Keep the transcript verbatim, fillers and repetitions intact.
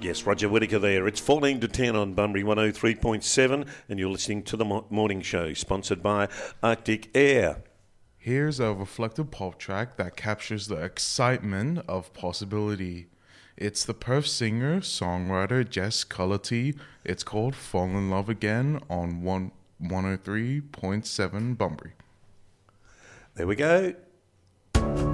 Yes, Roger Whittaker there. It's fourteen to ten on Bunbury one oh three point seven, and you're listening to the mo- morning show, sponsored by Arctic Air. Here's a reflective pop track that captures the excitement of possibility. It's the Perth singer, songwriter Jess Cullity. It's called Fall in Love Again on one oh three point seven Bunbury. There we go.